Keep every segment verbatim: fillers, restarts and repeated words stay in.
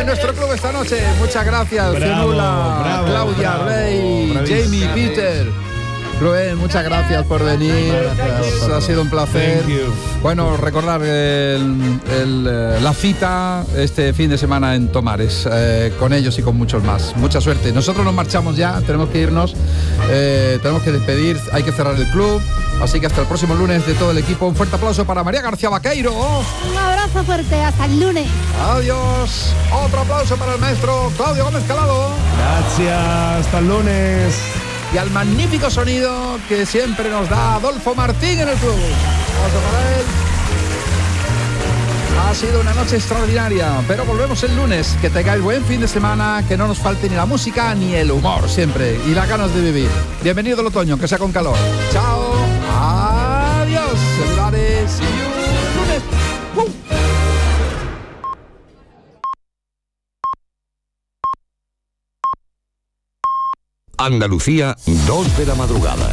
en nuestro club esta noche. Muchas gracias, Bravo, Fiorula, bravo, Claudia, bravo, Rey, bravísimo. Jamie, Peter. Rubén, muchas gracias por venir. Gracias. Ha sido un placer. Bueno, recordar el, el, la cita este fin de semana en Tomares, eh, con ellos y con muchos más. Mucha suerte. Nosotros nos marchamos ya, tenemos que irnos, eh, tenemos que despedir, hay que cerrar el club. Así que hasta el próximo lunes de todo el equipo. Un fuerte aplauso para María García Vaqueiro. Un abrazo fuerte, hasta el lunes. Adiós. Otro aplauso para el maestro Claudio Gómez Calado. Gracias, hasta el lunes. Y al magnífico sonido que siempre nos da Adolfo Martín en el club. Vamos a él. Ha sido una noche extraordinaria, pero volvemos el lunes. Que tengáis buen fin de semana, que no nos falte ni la música ni el humor siempre, y las ganas de vivir. Bienvenido el otoño, que sea con calor. Chao, adiós, celulares, see you lunes. ¡Uh! Andalucía, dos de la madrugada.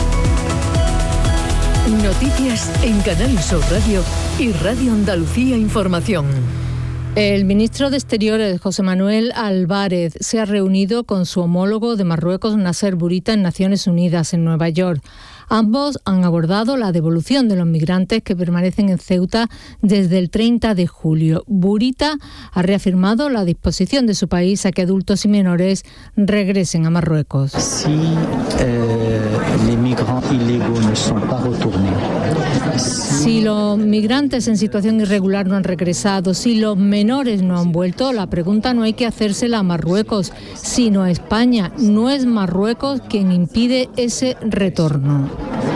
Noticias en Canal Sur Radio y Radio Andalucía Información. El ministro de Exteriores, José Manuel Álvarez, se ha reunido con su homólogo de Marruecos, Nasser Bourita, en Naciones Unidas, en Nueva York. Ambos han abordado la devolución de los migrantes que permanecen en Ceuta desde el treinta de julio. Bourita ha reafirmado la disposición de su país a que adultos y menores regresen a Marruecos. Si eh, les migrants illégaux ne sont pas retournés. Si los migrantes en situación irregular no han regresado, si los menores no han vuelto, la pregunta no hay que hacérsela a Marruecos, sino a España. No es Marruecos quien impide ese retorno.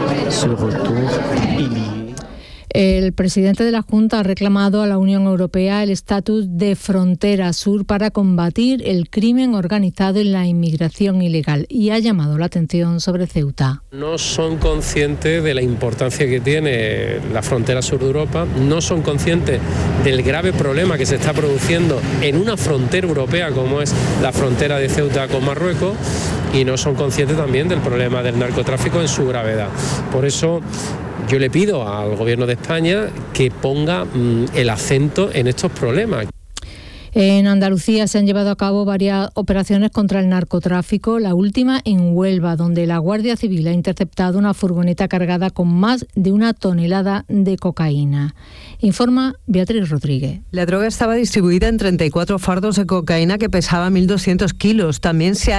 El presidente de la Junta ha reclamado a la Unión Europea el estatus de frontera sur para combatir el crimen organizado y la inmigración ilegal y ha llamado la atención sobre Ceuta. No son conscientes de la importancia que tiene la frontera sur de Europa, no son conscientes del grave problema que se está produciendo en una frontera europea como es la frontera de Ceuta con Marruecos y no son conscientes también del problema del narcotráfico en su gravedad. Por eso yo le pido al Gobierno de España que ponga mmm, el acento en estos problemas. En Andalucía se han llevado a cabo varias operaciones contra el narcotráfico, la última en Huelva, donde la Guardia Civil ha interceptado una furgoneta cargada con más de una tonelada de cocaína. Informa Beatriz Rodríguez. La droga estaba distribuida en treinta y cuatro fardos de cocaína que pesaba mil doscientos kilos. También se ha